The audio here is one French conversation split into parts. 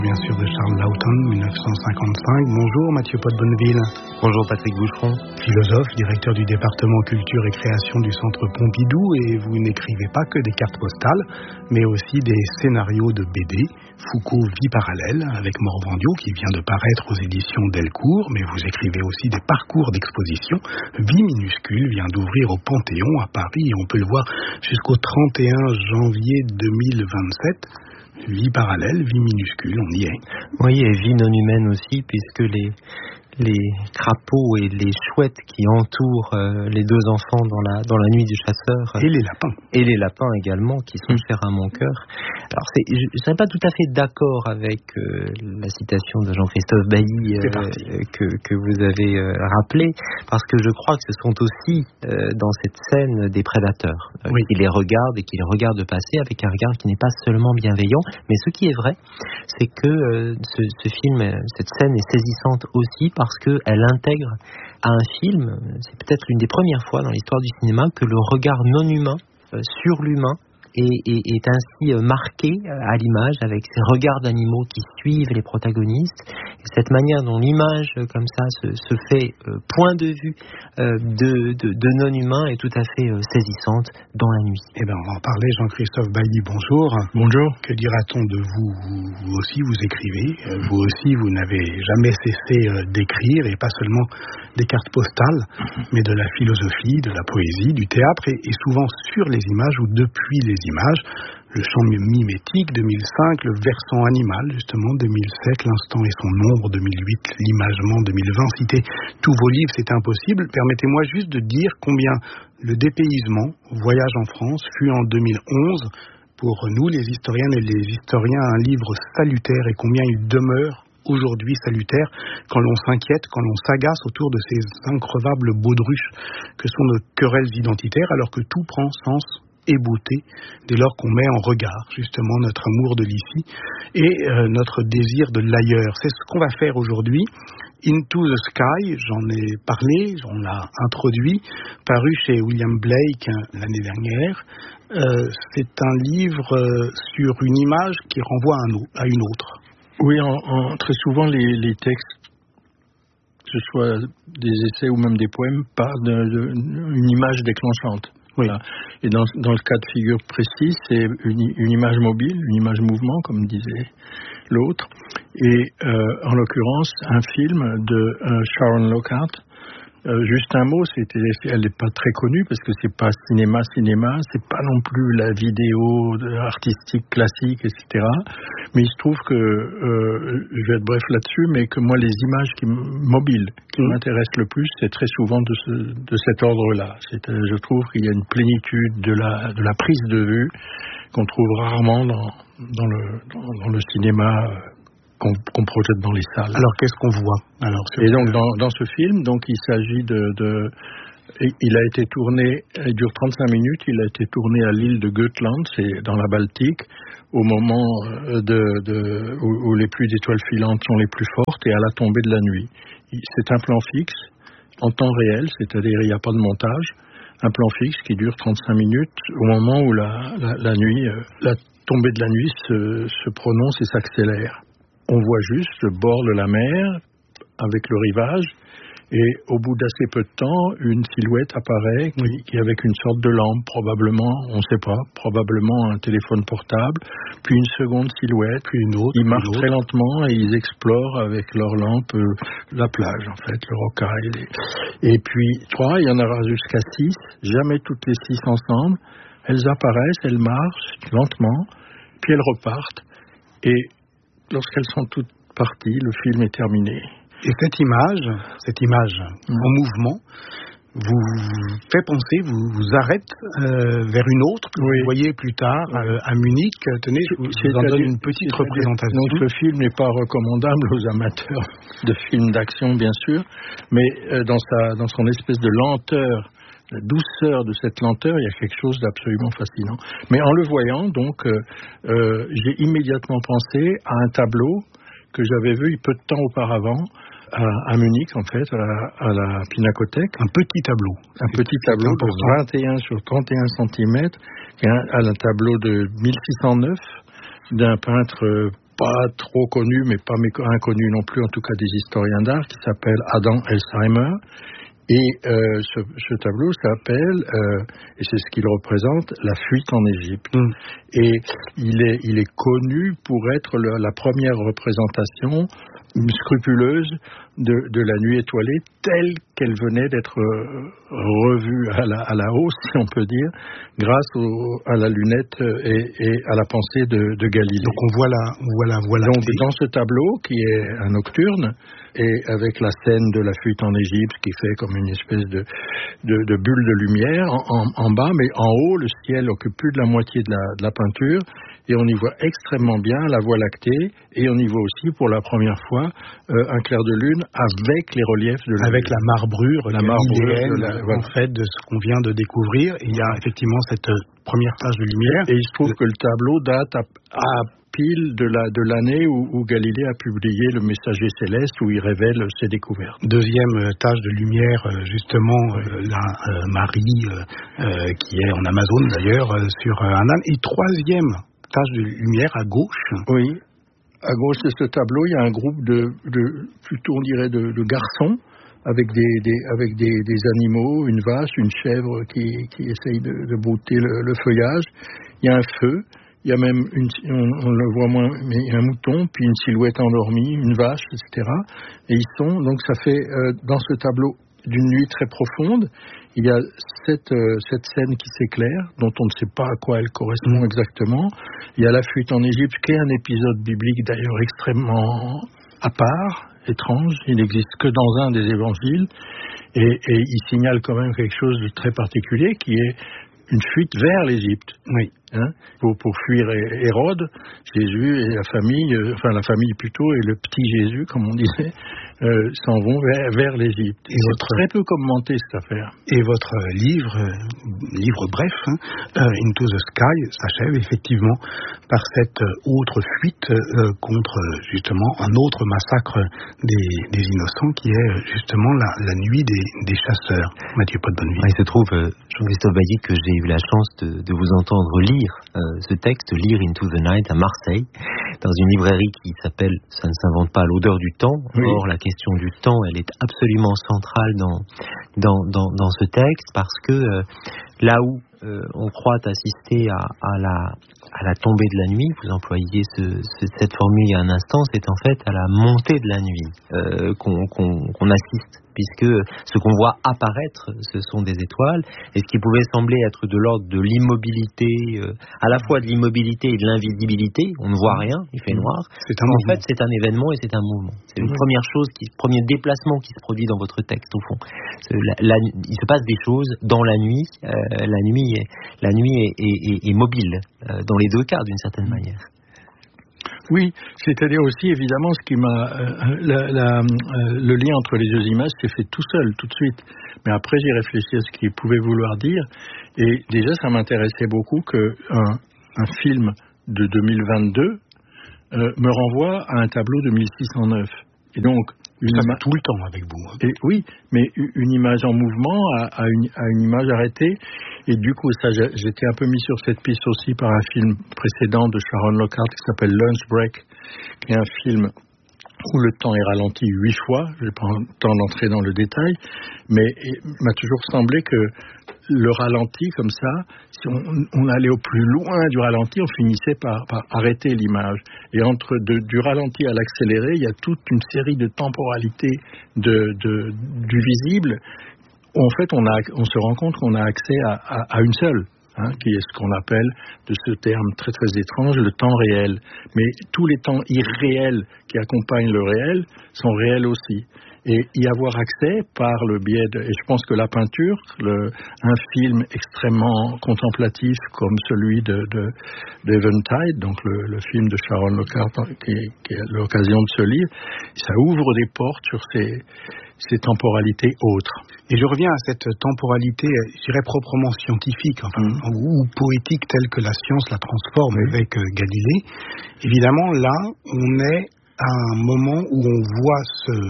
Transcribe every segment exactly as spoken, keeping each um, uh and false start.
Bien sûr, de Charles Laughton, dix-neuf cent cinquante-cinq. Bonjour Mathieu Pot-Bonneville. Bonjour Patrick Boucheron. Philosophe, directeur du département culture et création du Centre Pompidou, et vous n'écrivez pas que des cartes postales, mais aussi des scénarios de B D. Foucault, Vie parallèle, avec Morvandiau, qui vient de paraître aux éditions Delcourt, mais vous écrivez aussi des parcours d'exposition. Vie minuscule vient d'ouvrir au Panthéon à Paris, et on peut le voir jusqu'au trente et un janvier deux mille vingt-sept. Vie parallèle, vie minuscule, on y est. Oui, et vie non humaine aussi, puisque les, les crapauds et les chouettes qui entourent euh, les deux enfants dans la, dans la nuit du chasseur. Et les lapins. Et les lapins également, qui sont chers à mon cœur. Alors, c'est, je ne serais pas tout à fait d'accord avec euh, la citation de Jean-Christophe Bailly euh, que, que vous avez euh, rappelée, parce que je crois que ce sont aussi euh, dans cette scène des prédateurs euh, oui. qui les regardent et qui les regardent passer avec un regard qui n'est pas seulement bienveillant. Mais ce qui est vrai, c'est que euh, ce, ce film, cette scène est saisissante aussi parce qu'elle intègre à un film, c'est peut-être l'une des premières fois dans l'histoire du cinéma, que le regard non humain euh, sur l'humain est, est, est ainsi marqué à l'image avec ces regards d'animaux qui suivent les protagonistes. Et cette manière dont l'image comme ça se, se fait euh, point de vue euh, de, de, de non-humain est tout à fait euh, saisissante dans la nuit. Eh bien, on va en parler. Jean-Christophe Bailly, bonjour. Bonjour. Que dira-t-on de vous? vous Vous aussi, vous écrivez. Euh, vous aussi, vous n'avez jamais cessé euh, d'écrire, et pas seulement des cartes postales, mais de la philosophie, de la poésie, du théâtre, et, et souvent sur les images ou depuis les images. Le champ mimétique, deux mille cinq, le versant animal, justement, deux mille sept, l'instant et son nombre, deux mille huit, l'imagement, deux mille vingt. Citer tous vos livres, c'est impossible. Permettez-moi juste de dire combien le dépaysement, Voyage en France, fut en deux mille onze, pour nous, les historiennes et les historiens, un livre salutaire, et combien il demeure aujourd'hui salutaire quand l'on s'inquiète, quand l'on s'agace autour de ces increvables baudruches que sont nos querelles identitaires, alors que tout prend sens et beauté dès lors qu'on met en regard justement notre amour de l'ici et euh, notre désir de l'ailleurs. C'est ce qu'on va faire aujourd'hui. Into the Sky, j'en ai parlé, on l'a introduit, paru chez William Blake l'année dernière. Euh, c'est un livre euh, sur une image qui renvoie à, un, à une autre. Oui, en, en, très souvent les, les textes, que ce soit des essais ou même des poèmes, parlent d'une image déclenchante. Oui. Voilà. Et dans, dans le cas de figure précis, c'est une, une image mobile, une image mouvement, comme disait l'autre. Et euh, en l'occurrence, un film de euh, Sharon Lockhart. Euh, juste un mot, c'était, elle n'est pas très connue parce que c'est pas cinéma, cinéma, c'est pas non plus la vidéo artistique classique, et cetera. Mais il se trouve que, euh, je vais être bref là-dessus, mais que moi, les images qui, mobiles qui mmh. m'intéressent le plus, c'est très souvent de, ce, de cet ordre-là. C'est, je trouve qu'il y a une plénitude de la, de la prise de vue qu'on trouve rarement dans, dans, le, dans, dans le cinéma euh, Qu'on, qu'on projette dans les salles. Alors qu'est-ce qu'on voit alors, Et donc dans, dans ce film, donc il s'agit de, de, il a été tourné, il dure trente-cinq minutes, il a été tourné à l'île de Gotland, c'est dans la Baltique, au moment de, de où, où les pluies d'étoiles filantes sont les plus fortes et à la tombée de la nuit. C'est un plan fixe, en temps réel, c'est-à-dire il n'y a pas de montage, un plan fixe qui dure trente-cinq minutes au moment où la, la, la nuit, la tombée de la nuit se, se prononce et s'accélère. On voit juste le bord de la mer avec le rivage et au bout d'assez peu de temps, une silhouette apparaît qui, qui avec une sorte de lampe, probablement, on ne sait pas, probablement un téléphone portable, puis une seconde silhouette, puis une autre. Ils marchent très lentement et ils explorent avec leur lampe euh, la plage, en fait, le rocaille. Et puis trois, il y en aura jusqu'à six, jamais toutes les six ensemble. Elles apparaissent, elles marchent lentement, puis elles repartent. Et lorsqu'elles sont toutes parties, le film est terminé. Et cette image, cette image mmh. en mouvement, vous fait penser, vous, vous arrête euh, vers une autre que oui. vous voyez plus tard euh, à Munich. Tenez, je vous, je vous en donne une petite représentation. Donc ce film n'est pas recommandable aux amateurs de films d'action, bien sûr, mais euh, dans, sa, dans son espèce de lenteur, la douceur de cette lenteur, il y a quelque chose d'absolument fascinant. Mais en le voyant, donc, euh, euh, j'ai immédiatement pensé à un tableau que j'avais vu peu de temps auparavant à, à Munich, en fait, à la, à la Pinakothek. Un petit tableau. Un c'est petit tableau de vingt et un sur trente et un centimètres, qui est un, un tableau de mille six cent neuf d'un peintre pas trop connu, mais pas inconnu non plus, en tout cas des historiens d'art, qui s'appelle Adam Elsheimer. Et euh, ce, ce tableau s'appelle, euh, et c'est ce qu'il représente, La fuite en Égypte. Mm. Et il est, il est connu pour être le, la première représentation scrupuleuse de, de la nuit étoilée telle qu'elle venait d'être euh, revue à la, à la hausse, si on peut dire, grâce au, à la lunette et, et à la pensée de, de Galilée. Donc on voit la, on voit la voie lactée. Donc dans ce tableau, qui est un nocturne, et avec la scène de la fuite en Égypte, qui fait comme une espèce de, de, de bulle de lumière en, en, en bas, mais en haut, le ciel occupe plus de la moitié de la, de la peinture, et on y voit extrêmement bien la voie lactée, et on y voit aussi pour la première fois euh, un clair de lune avec les reliefs de la avec lune. la marbrure, la marbrure de la, voilà. En fait, de ce qu'on vient de découvrir. Et il y a effectivement cette première tache de lumière. Et il se trouve le... que le tableau date à, à pile de la de l'année où, où Galilée a publié Le Messager céleste, où il révèle ses découvertes. Deuxième tache de lumière, justement, euh, la euh, Marie, euh, euh, qui est en Amazone d'ailleurs, euh, sur euh, un âne. Et troisième tache de lumière à gauche. Oui. À gauche de ce tableau, il y a un groupe de, de plutôt on dirait de, de garçons avec des, des avec des, des animaux, une vache, une chèvre qui, qui essaye de, de brouter le, le feuillage. Il y a un feu, il y a même une, on, on le voit moins, mais il y a un mouton, puis une silhouette endormie, une vache, et cetera. Et ils sont donc ça fait euh, dans ce tableau d'une nuit très profonde. Il y a cette, euh, cette scène qui s'éclaire, dont on ne sait pas à quoi elle correspond exactement. Il y a la fuite en Égypte, qui est un épisode biblique d'ailleurs extrêmement à part, étrange. Il n'existe que dans un des évangiles. Et, et il signale quand même quelque chose de très particulier, qui est une fuite vers l'Égypte. Oui. Hein, pour, pour fuir Hérode, Jésus et la famille, euh, enfin la famille plutôt, et le petit Jésus, comme on disait, euh, s'en vont vers, vers l'Égypte. Et c'est très peu commenté cette affaire. Et votre livre, euh, livre bref, hein, euh, Into the Sky, s'achève effectivement par cette autre fuite euh, contre justement un autre massacre des, des innocents, qui est justement la, la nuit des, des chasseurs. Mathieu Pot-Bonneville. Il se trouve, euh, Jean-Christophe Bailly, que j'ai eu la chance de, de vous entendre lire Euh, ce texte, lire Into the Night à Marseille, dans une librairie qui s'appelle, ça ne s'invente pas, L'odeur du temps. Oui. Or, la question du temps, elle est absolument centrale dans, dans, dans, dans ce texte, parce que euh, là où euh, on croit assister à, à, la, à la tombée de la nuit, vous employiez ce, ce, cette formule il y a un instant, c'est en fait à la montée de la nuit euh, qu'on, qu'on, qu'on assiste, puisque ce qu'on voit apparaître, ce sont des étoiles, et ce qui pouvait sembler être de l'ordre de l'immobilité, euh, à la fois de l'immobilité et de l'invisibilité, on ne voit rien, il fait noir, c'est un en mouvement. fait c'est un événement et c'est un mouvement. C'est une mmh. première chose, qui, premier déplacement qui se produit dans votre texte au fond. La, la, il se passe des choses dans la nuit, euh, la nuit est, la nuit est, est, est, est mobile, euh, dans les deux cas d'une certaine mmh. manière. Oui, c'est-à-dire aussi évidemment ce qui m'a euh, la, la, euh, le lien entre les deux images s'est fait tout seul, tout de suite. Mais après j'ai réfléchi à ce qu'il pouvait vouloir dire, et déjà ça m'intéressait beaucoup que un, un film de deux mille vingt-deux euh, me renvoie à un tableau de mille six cent neuf. Et donc une ima- tout le temps avec vous. Hein. Et oui, mais une image en mouvement à, à, une, à une image arrêtée. Et du coup, ça, j'étais un peu mis sur cette piste aussi par un film précédent de Sharon Lockhart qui s'appelle Lunch Break, qui est un film où le temps est ralenti huit fois. Je n'ai pas le temps d'entrer dans le détail, mais il m'a toujours semblé que le ralenti comme ça, si on, on allait au plus loin du ralenti, on finissait par, par arrêter l'image. Et entre de, du ralenti à l'accéléré, il y a toute une série de temporalités de, de, du visible. En fait, on, a, on se rend compte qu'on a accès à, à, à une seule, hein, qui est ce qu'on appelle, de ce terme très très étrange, le temps réel. Mais tous les temps irréels qui accompagnent le réel sont réels aussi. Et y avoir accès par le biais de... Et je pense que la peinture, le, un film extrêmement contemplatif comme celui de, de, d'Eventide, donc le, le film de Sharon Lockhart, qui, qui est l'occasion de ce livre, ça ouvre des portes sur ces, ces temporalités autres. Et je reviens à cette temporalité, je dirais proprement scientifique, enfin, mmh. ou poétique, telle que la science la transforme mmh. avec euh, Galilée. Évidemment, là, on est à un moment où on voit se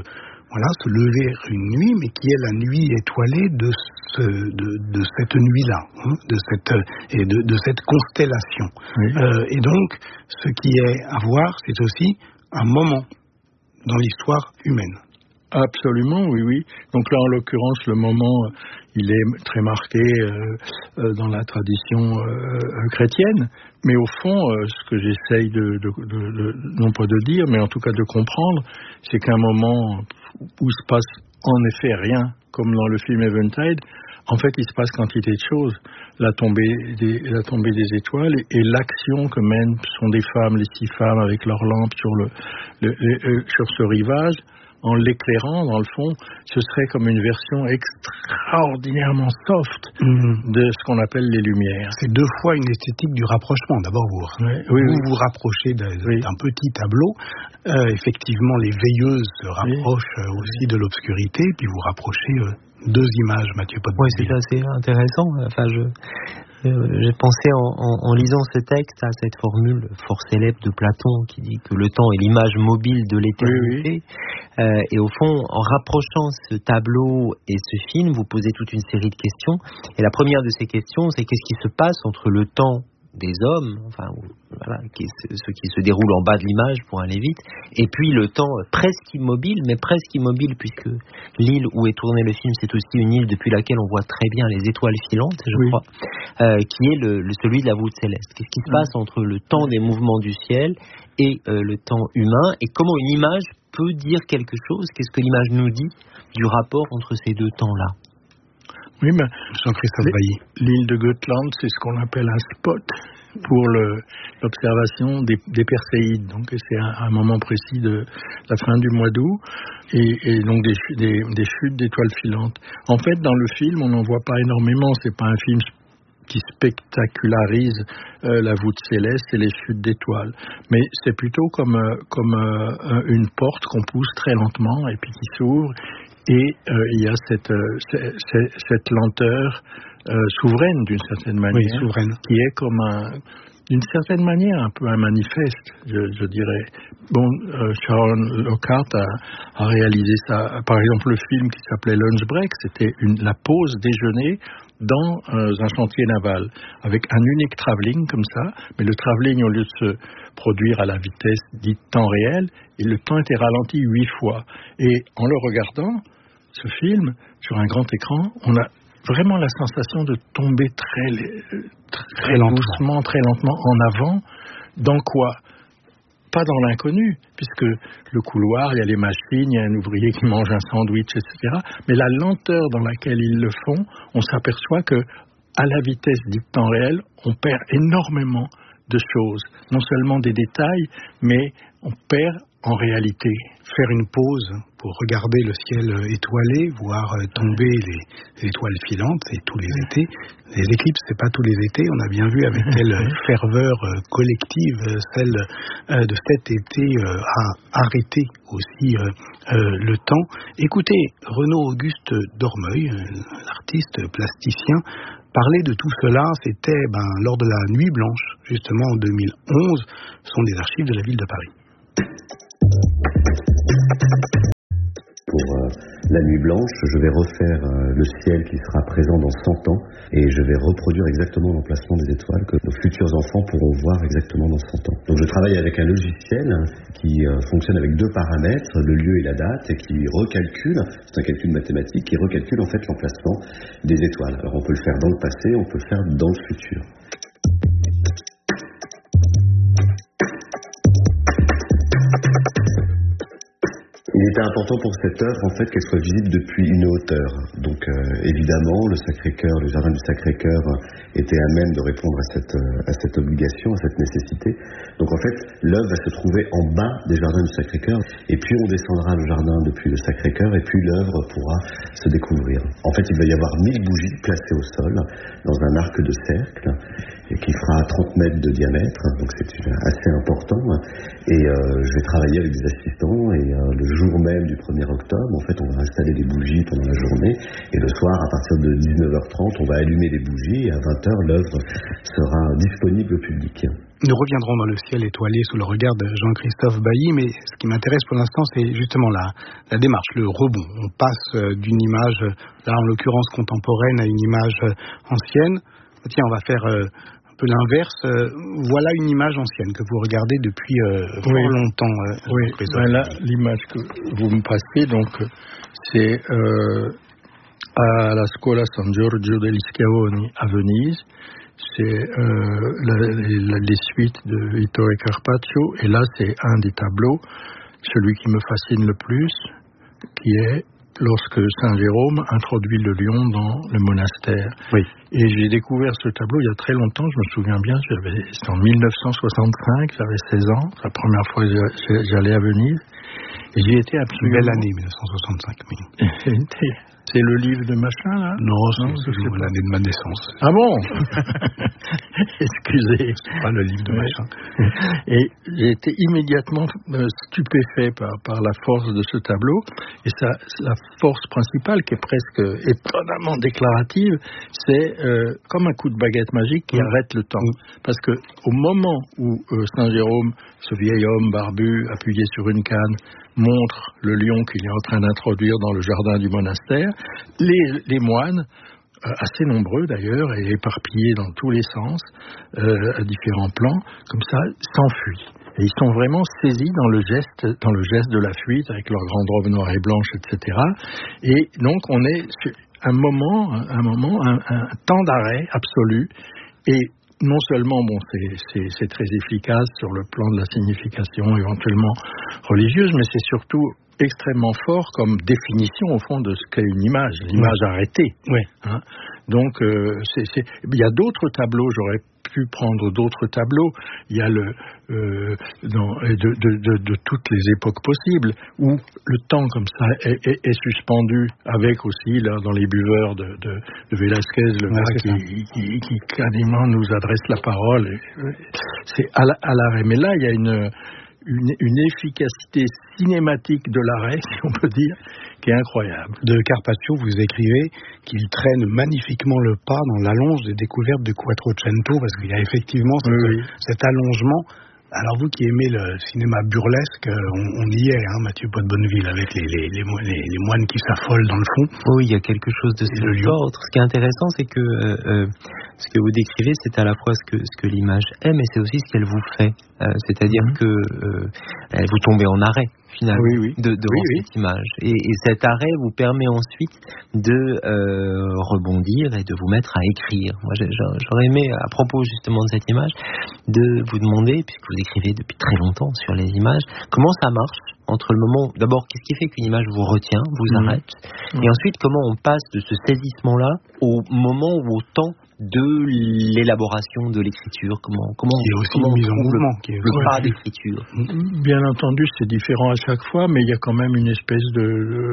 voilà, se lever une nuit, mais qui est la nuit étoilée de, ce, de, de cette nuit-là, hein, de, cette, et de, de cette constellation. Oui. Euh, et donc, ce qui est à voir, c'est aussi un moment dans l'histoire humaine. Absolument, oui, oui. Donc là, en l'occurrence, le moment, il est très marqué euh, euh, dans la tradition euh, chrétienne. Mais au fond, euh, ce que j'essaye de, de, de, de, non pas de dire, mais en tout cas de comprendre, c'est qu'un moment où il se passe en effet rien, comme dans le film Eventide, en fait, il se passe quantité de choses. La tombée des, la tombée des étoiles et, et l'action que mènent sont des femmes, les six femmes avec leurs lampes sur le, le, le sur ce rivage. En l'éclairant, dans le fond, ce serait comme une version extraordinairement soft mmh. de ce qu'on appelle les lumières. C'est deux fois une esthétique du rapprochement. D'abord, vous oui, oui, vous, oui. vous rapprochez d'un, oui. d'un petit tableau. Euh, effectivement, les veilleuses se rapprochent oui. aussi de l'obscurité, puis vous rapprochez euh, deux images, Mathieu Potbelli. Oui, c'est assez intéressant. Enfin, je... Euh, j'ai pensé en, en, en lisant ce texte à cette formule fort célèbre de Platon qui dit que le temps est l'image mobile de l'éternité. Oui, oui. Euh, et au fond, en rapprochant ce tableau et ce film, vous posez toute une série de questions. Et la première de ces questions, c'est qu'est-ce qui se passe entre le temps des hommes, enfin voilà, qui est ce qui se déroule en bas de l'image pour aller vite, et puis le temps presque immobile, mais presque immobile puisque l'île où est tourné le film, c'est aussi une île depuis laquelle on voit très bien les étoiles filantes, je oui. crois, euh, qui est le, le, celui de la voûte céleste. Qu'est-ce qui se oui. passe entre le temps des mouvements du ciel et euh, le temps humain, et comment une image peut dire quelque chose? Qu'est-ce que l'image nous dit du rapport entre ces deux temps-là? Oui, mais Jean-Christophe Bailly, l'île de Gotland, c'est ce qu'on appelle un spot pour le, l'observation des, des Perséides. Donc, c'est un, un moment précis de la fin du mois d'août, et, et donc des, des, des chutes d'étoiles filantes. En fait, dans le film, on n'en voit pas énormément. C'est pas un film qui spectacularise euh, la voûte céleste et les chutes d'étoiles. Mais c'est plutôt comme, euh, comme euh, une porte qu'on pousse très lentement et puis qui s'ouvre. Et euh, il y a cette, euh, cette, cette lenteur euh, souveraine, d'une certaine manière, oui, souveraine. Qui est comme un, d'une certaine manière un peu un manifeste, je, je dirais. Bon, euh, Sharon Lockhart a, a réalisé ça. Par exemple, le film qui s'appelait Lunch Break, c'était une, la pause déjeuner dans euh, un chantier naval, avec un unique travelling comme ça, mais le travelling, au lieu de se produire à la vitesse dite temps réel, et le temps était ralenti huit fois. Et en le regardant, ce film, sur un grand écran, on a vraiment la sensation de tomber très, très, très doucement, très lentement en avant. Dans quoi ? Pas dans l'inconnu, puisque le couloir, il y a les machines, il y a un ouvrier qui mange un sandwich, et cetera. Mais la lenteur dans laquelle ils le font, on s'aperçoit que, à la vitesse dite temps réel, on perd énormément de choses. Non seulement des détails, mais on perd en réalité. Faire une pause pour regarder le ciel étoilé, voir tomber les, les étoiles filantes, et tous les étés. Les éclipses, c'est pas tous les étés. On a bien vu avec quelle ferveur collective celle de cet été a arrêté aussi le temps. Écoutez, Renaud Auguste Dormeuil, l'artiste plasticien, parler de tout cela, c'était ben, lors de la Nuit Blanche, justement en deux mille onze. Ce sont des archives de la ville de Paris. Pour euh, la Nuit Blanche, je vais refaire euh, le ciel qui sera présent dans cent ans, et je vais reproduire exactement l'emplacement des étoiles que nos futurs enfants pourront voir exactement dans cent ans. Donc je travaille avec un logiciel qui euh, fonctionne avec deux paramètres, le lieu et la date, et qui recalcule, c'est un calcul mathématique, qui recalcule en fait l'emplacement des étoiles. Alors on peut le faire dans le passé, on peut le faire dans le futur. Il était important pour cette œuvre en fait qu'elle soit visible depuis une hauteur. Donc euh, évidemment, le Sacré-Cœur, le jardin du Sacré-Cœur était à même de répondre à cette, à cette obligation, à cette nécessité. Donc en fait, l'œuvre va se trouver en bas des jardins du Sacré-Cœur, et puis on descendra le jardin depuis le Sacré-Cœur, et puis l'œuvre pourra se découvrir. En fait, il va y avoir mille bougies placées au sol dans un arc de cercle qui fera trente mètres de diamètre, donc c'est assez important. Et euh, je vais travailler avec des assistants, et euh, le jour jour même du premier octobre, en fait, on va installer des bougies pendant la journée, et le soir, à partir de dix-neuf heures trente, on va allumer les bougies, et à vingt heures, l'œuvre sera disponible au public. Nous reviendrons dans le ciel étoilé sous le regard de Jean-Christophe Bailly, mais ce qui m'intéresse pour l'instant, c'est justement la, la démarche, le rebond. On passe d'une image, là en l'occurrence contemporaine, à une image ancienne. Tiens, on va faire un peu l'inverse. Voilà une image ancienne que vous regardez depuis euh, fort oui. longtemps. Euh, oui, ben là, l'image que vous me passez, donc, c'est euh, à la Scuola San Giorgio degli Schiavoni à Venise. C'est euh, la, la, les suites de Vittore Carpaccio, et là c'est un des tableaux, celui qui me fascine le plus, qui est lorsque Saint Jérôme introduit le lion dans le monastère. Oui. Et j'ai découvert ce tableau il y a très longtemps, je me souviens bien, j'avais, c'était en dix-neuf cent soixante-cinq, j'avais seize ans, la première fois que j'allais à Venise, et j'y étais absolument... Belle année, dix-neuf cent soixante-cinq, oui. C'est le livre de machin, là? Non, c'est, non, c'est l'année de ma naissance. Ah bon? Excusez. C'est pas le livre de machin. Et j'ai été immédiatement euh, stupéfait par, par la force de ce tableau. Et ça, la force principale, qui est presque étonnamment déclarative, c'est euh, comme un coup de baguette magique qui mmh. arrête le temps. Mmh. Parce que au moment où euh, Saint Jérôme, ce vieil homme barbu, appuyé sur une canne, montre le lion qu'il est en train d'introduire dans le jardin du monastère, les, les moines, euh, assez nombreux d'ailleurs, et éparpillés dans tous les sens, euh, à différents plans, comme ça, s'enfuient. Et ils sont vraiment saisis dans le geste, dans le geste de la fuite, avec leur grande robe noire et blanche, et cetera. Et donc, on est sur un moment, un moment, un, un temps d'arrêt absolu, et non seulement, bon, c'est, c'est, c'est très efficace sur le plan de la signification éventuellement religieuse, mais c'est surtout extrêmement fort comme définition, au fond, de ce qu'est une image, l'image oui. arrêtée. Oui. Hein. Donc, euh, c'est, c'est... il y a d'autres tableaux, j'aurais pu prendre d'autres tableaux. Il y a le euh, dans, de, de, de, de toutes les époques possibles, où le temps, comme ça, est, est, est suspendu, avec aussi, là, dans les buveurs de, de, de Velázquez, le gars qui, qui, qui quasiment nous adresse la parole. Et, c'est à, la, à l'arrêt. Mais là, il y a une... Une, une efficacité cinématique de l'arrêt, si on peut dire, qui est incroyable. De Carpaccio, vous écrivez qu'il traîne magnifiquement le pas dans l'allonge des découvertes de Quattrocento, parce qu'il y a effectivement cet, oui, oui. cet allongement. Alors vous qui aimez le cinéma burlesque, on, on y est, hein, Mathieu Pot-Bonneville, avec les, les, les, les, les moines qui s'affolent dans le fond. Oui, il y a quelque chose de cet ordre. Ce qui est intéressant, c'est que euh, ce que vous décrivez, c'est à la fois ce que, ce que l'image est, mais c'est aussi ce qu'elle vous fait. Euh, c'est-à-dire mm-hmm. que euh, vous tombez en arrêt, finalement, oui, oui. de, devant oui, cette oui. image. Et, et cet arrêt vous permet ensuite de euh, rebondir et de vous mettre à écrire. Moi, j'aurais aimé, à propos justement de cette image, de vous demander, puisque vous écrivez depuis très longtemps sur les images, comment ça marche entre le moment, d'abord, qu'est-ce qui fait qu'une image vous retient, vous mmh. arrête, mmh. et ensuite, comment on passe de ce saisissement-là au moment ou au temps de l'élaboration de l'écriture, comment comment qui est aussi comment une mise en mouvement, qui est le ouais. pas d'écriture. Bien entendu, c'est différent à chaque fois, mais il y a quand même une espèce de,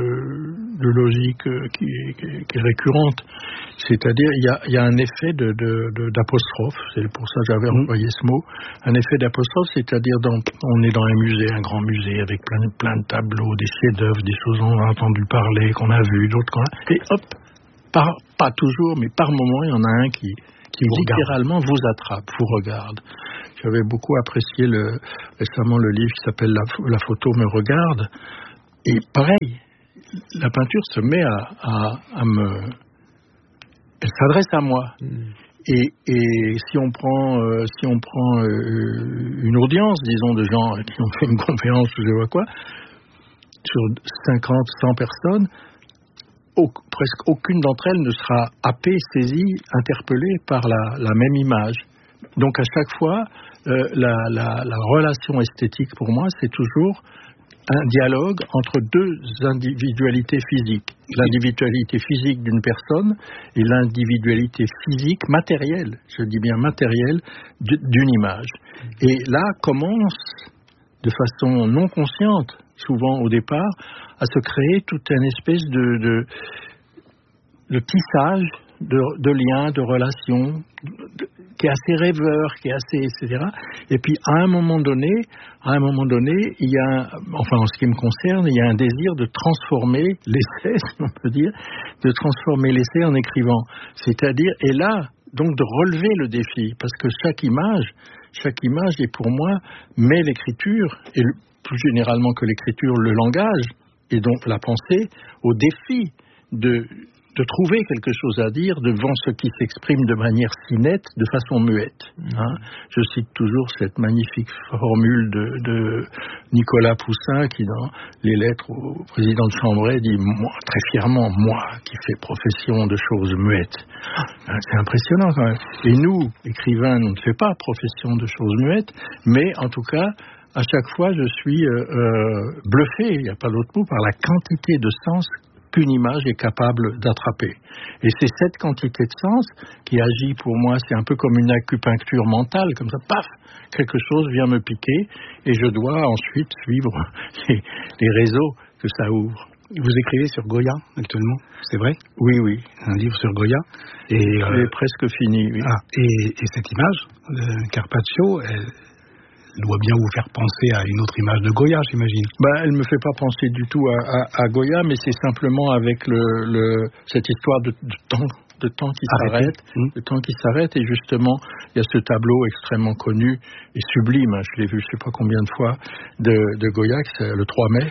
de logique qui, qui, qui est récurrente. C'est-à-dire, il y a, il y a un effet de, de, de, d'apostrophe, c'est pour ça que j'avais mmh. employé ce mot, un effet d'apostrophe, c'est-à-dire dans, on est dans un musée, un grand musée, avec plein, plein de tableaux, des chefs-d'œuvre, des choses dont on a entendu parler, qu'on a vues, d'autres qu'on a... Et hop, par, pas toujours, mais par moment, il y en a un qui, qui vous littéralement regarde. vous attrape, vous regarde. J'avais beaucoup apprécié le, récemment le livre qui s'appelle La, la photo me regarde. Et pareil, la peinture se met à, à, à me... Elle s'adresse à moi. Mm. Et, et si on prend, euh, si on prend euh, une audience, disons, de gens qui ont fait une conférence ou je sais pas quoi, sur cinquante, cent personnes, au, presque aucune d'entre elles ne sera happée, saisie, interpellée par la, la même image. Donc à chaque fois, euh, la, la, la relation esthétique pour moi, c'est toujours un dialogue entre deux individualités physiques. L'individualité physique d'une personne et l'individualité physique matérielle, je dis bien matérielle, d'une image. Et là commence, de façon non consciente, souvent au départ, à se créer toute une espèce de, de, de tissage de, de liens, de relations, de, qui est assez rêveur, qui est assez, et cetera. Et puis à un moment donné, à un moment donné, il y a, enfin en ce qui me concerne, il y a un désir de transformer l'essai, si on peut dire, de transformer l'essai en écrivant. C'est-à-dire, et là, donc de relever le défi, parce que chaque image, chaque image est pour moi, met l'écriture, et le, plus généralement que l'écriture, le langage, et donc la pensée, au défi de, de trouver quelque chose à dire devant ce qui s'exprime de manière si nette, de façon muette. Hein. Je cite toujours cette magnifique formule de, de Nicolas Poussin qui, dans les lettres au président de Chambray, dit moi, très fièrement, moi qui fais profession de choses muettes. C'est impressionnant quand même. Et nous, écrivains, on ne fait pas profession de choses muettes, mais en tout cas, à chaque fois, je suis euh, euh, bluffé, il n'y a pas d'autre mot, par la quantité de sens qu'une image est capable d'attraper. Et c'est cette quantité de sens qui agit pour moi, c'est un peu comme une acupuncture mentale, comme ça, paf, quelque chose vient me piquer et je dois ensuite suivre les, les réseaux que ça ouvre. Vous écrivez sur Goya actuellement, c'est vrai? Oui, oui. Un livre sur Goya. Et euh, est presque fini, oui. Ah, et, et cette image, de Carpaccio, elle doit bien vous faire penser à une autre image de Goya, j'imagine. Ben, elle ne me fait pas penser du tout à, à, à Goya, mais c'est simplement avec le, le, cette histoire de, de temps, de temps qui s'arrête, mmh. de temps qui s'arrête, et justement, il y a ce tableau extrêmement connu et sublime, hein, je l'ai vu je ne sais pas combien de fois, de, de Goya, c'est le trois mai.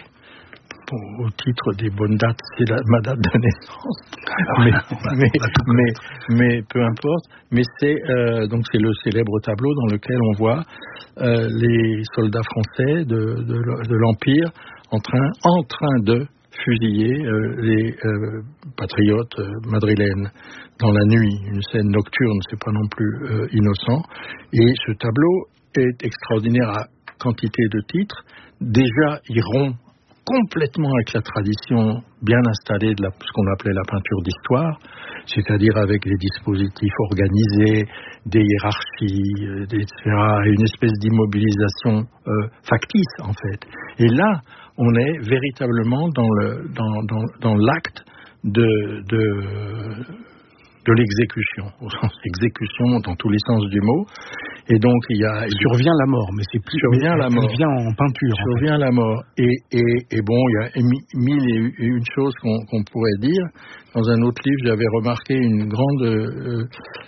Bon, au titre des bonnes dates, c'est la, ma date de naissance. Alors, mais, mais, mais, mais peu importe. Mais c'est euh, donc c'est le célèbre tableau dans lequel on voit euh, les soldats français de, de, de l'Empire en train, en train de fusiller euh, les euh, patriotes euh, madrilènes dans la nuit. Une scène nocturne, c'est pas non plus euh, innocent. Et ce tableau est extraordinaire à quantité de titres. Déjà, il rompt complètement avec la tradition bien installée de la, ce qu'on appelait la peinture d'histoire, c'est-à-dire avec des dispositifs organisés, des hiérarchies, et cetera, et une espèce d'immobilisation euh, factice en fait. Et là, on est véritablement dans le dans dans, dans l'acte de de de l'exécution, au sens exécution dans tous les sens du mot. Et donc il y a survient la mort, mais c'est plus survient la mort. Survient en peinture. Survient en fait. la mort. Et, et, et bon, il y a mille et une choses qu'on, qu'on pourrait dire. Dans un autre livre, j'avais remarqué une grande euh,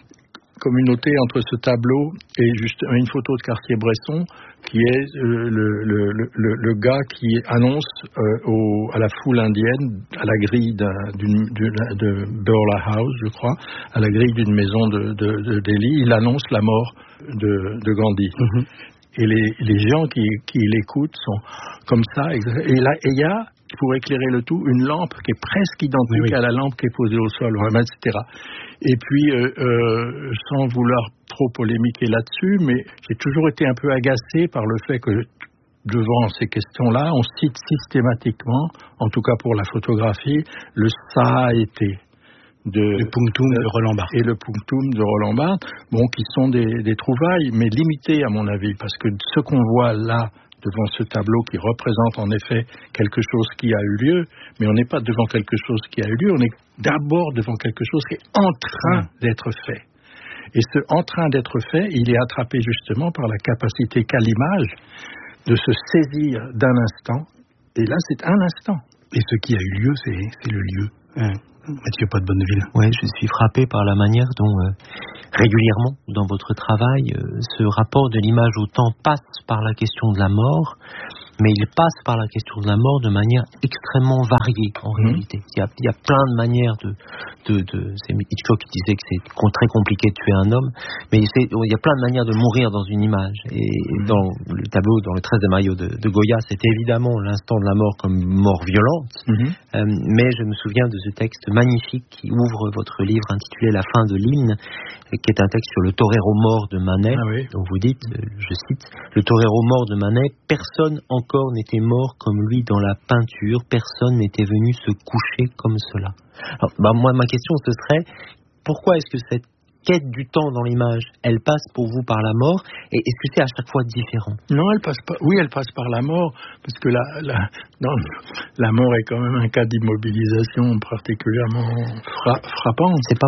communauté entre ce tableau et juste une photo de Cartier-Bresson, qui est euh, le, le, le, le gars qui annonce euh, au, à la foule indienne, à la grille d'un, d'une, d'une, de Burla House, je crois, à la grille d'une maison de, de, de Delhi, il annonce la mort de, de Gandhi. Mm-hmm. Et les, les gens qui, qui l'écoutent sont comme ça. Et là, il y a, pour éclairer le tout, une lampe qui est presque identique oui, oui. à la lampe qui est posée au sol, et cetera. Et puis, euh, euh, sans vouloir trop polémiquer là-dessus, mais j'ai toujours été un peu agacé par le fait que, devant ces questions-là, on cite systématiquement, en tout cas pour la photographie, le ça a été. De, le punctum de, de Roland Barthes. Et le punctum de Roland Barthes, bon, qui sont des, des trouvailles, mais limitées à mon avis, parce que ce qu'on voit là, devant ce tableau qui représente en effet quelque chose qui a eu lieu, mais on n'est pas devant quelque chose qui a eu lieu, on est d'abord devant quelque chose qui est en train d'être fait. Et ce en train d'être fait, il est attrapé justement par la capacité qu'a l'image de se saisir d'un instant, et là c'est un instant. Et ce qui a eu lieu, c'est, c'est le lieu. Hein. Mathieu Pot de Bonneville. Oui, je suis frappé par la manière dont euh, régulièrement dans votre travail, euh, ce rapport de l'image au temps passe par la question de la mort, mais il passe par la question de la mort de manière extrêmement variée en mmh. réalité. Il y, a, il y a plein de manières de... de, de c'est Hitchcock qui disait que c'est très compliqué de tuer un homme, mais c'est, il y a plein de manières de mourir dans une image. Et mmh. dans le tableau, dans le treize de Maillot de, de Goya, c'est évidemment l'instant de la mort comme mort violente, mmh. euh, mais je me souviens de ce texte magnifique qui ouvre votre livre intitulé La fin de l'hymne, qui est un texte sur le torero mort de Manet, ah oui. dont vous dites, je cite, le torero mort de Manet, personne encore n'était mort comme lui dans la peinture, personne n'était venu se coucher comme cela. Alors, bah, moi, ma question, ce serait, pourquoi est-ce que cette quête du temps dans l'image, elle passe pour vous par la mort, et est-ce que c'est à chaque fois différent? Non, elle passe pas. Oui, elle passe par la mort, parce que la, la, non, la mort est quand même un cas d'immobilisation particulièrement fra- frappant. C'est pas faux.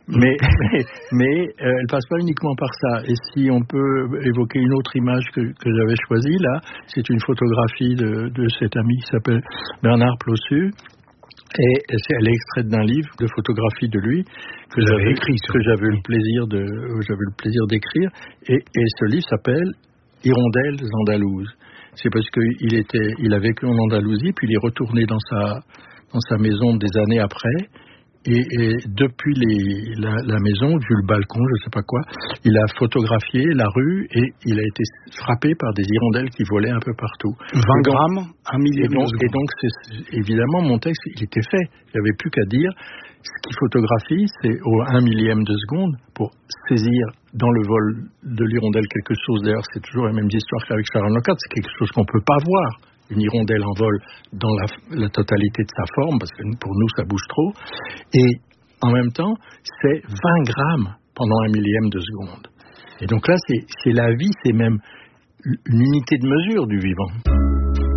Mais, mais, mais euh, elle passe pas uniquement par ça. Et si on peut évoquer une autre image que, que j'avais choisie, là, c'est une photographie de, de cet ami qui s'appelle Bernard Plossu. Et c'est, elle est extraite d'un livre de photographie de lui que Vous j'avais avez écrit, que j'avais eu le plaisir de, j'avais le plaisir d'écrire. Et, et ce livre s'appelle Hirondelles andalouses. C'est parce qu'il était, il a vécu en Andalousie, puis il est retourné dans sa, dans sa maison des années après. Et, et depuis les, la, la maison, vu le balcon, je ne sais pas quoi, il a photographié la rue et il a été frappé par des hirondelles qui volaient un peu partout. vingt grammes, un millième et donc, de seconde. et donc c'est, évidemment, mon texte, il était fait. Il n'y avait plus qu'à dire. Ce qu'il photographie, c'est au un millième de seconde pour saisir dans le vol de l'hirondelle quelque chose. D'ailleurs, c'est toujours la même histoire qu'avec Sharon Lockhart. C'est quelque chose qu'on ne peut pas voir. Une hirondelle en vol dans la, la totalité de sa forme, parce que pour nous, ça bouge trop. Et en même temps, c'est vingt grammes pendant un millième de seconde. Et donc là, c'est, c'est la vie, c'est même une unité de mesure du vivant.